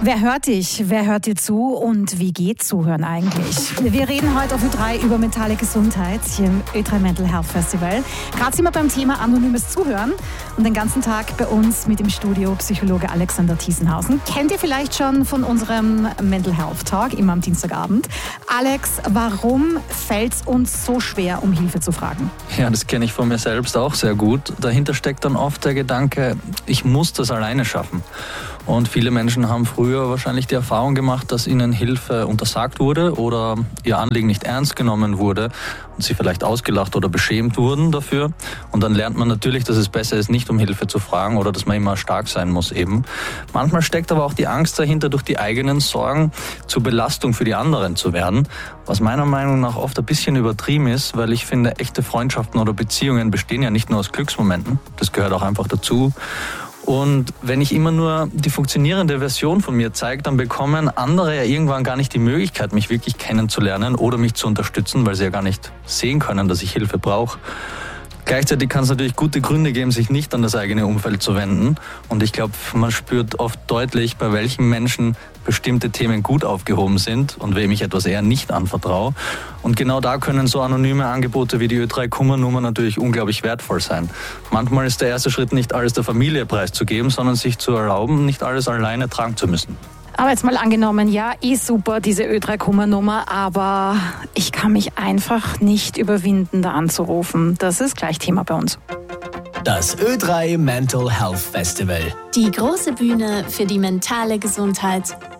Wer hört dich? Wer hört dir zu? Und wie geht Zuhören eigentlich? Wir reden heute auf Ö3 über mentale Gesundheit hier im Ö3 Mental Health Festival. Gerade sind wir beim Thema anonymes Zuhören und den ganzen Tag bei uns mit im Studio Psychologe Alexander Thiesenhausen. Kennt ihr vielleicht schon von unserem Mental Health Talk, immer am Dienstagabend. Alex, warum fällt es uns so schwer, um Hilfe zu fragen? Ja, das kenne ich von mir selbst auch sehr gut. Dahinter steckt dann oft der Gedanke, ich muss das alleine schaffen. Und viele Menschen haben früher wahrscheinlich die Erfahrung gemacht, dass ihnen Hilfe untersagt wurde oder ihr Anliegen nicht ernst genommen wurde und sie vielleicht ausgelacht oder beschämt wurden dafür. Und dann lernt man natürlich, dass es besser ist, nicht um Hilfe zu fragen oder dass man immer stark sein muss eben. Manchmal steckt aber auch die Angst dahinter, durch die eigenen Sorgen zur Belastung für die anderen zu werden, was meiner Meinung nach oft ein bisschen übertrieben ist, weil ich finde, echte Freundschaften oder Beziehungen bestehen ja nicht nur aus Glücksmomenten, das gehört auch einfach dazu. Und wenn ich immer nur die funktionierende Version von mir zeige, dann bekommen andere ja irgendwann gar nicht die Möglichkeit, mich wirklich kennenzulernen oder mich zu unterstützen, weil sie ja gar nicht sehen können, dass ich Hilfe brauche. Gleichzeitig kann es natürlich gute Gründe geben, sich nicht an das eigene Umfeld zu wenden. Und ich glaube, man spürt oft deutlich, bei welchen Menschen bestimmte Themen gut aufgehoben sind und wem ich etwas eher nicht anvertraue. Und genau da können so anonyme Angebote wie die Ö3 Kummernummer natürlich unglaublich wertvoll sein. Manchmal ist der erste Schritt nicht alles der Familie preiszugeben, sondern sich zu erlauben, nicht alles alleine tragen zu müssen. Aber jetzt mal angenommen, ja, super, diese Ö3 Kummernummer, aber ich kann mich einfach nicht überwinden, da anzurufen. Das ist gleich Thema bei uns. Das Ö3 Mental Health Festival. Die große Bühne für die mentale Gesundheit.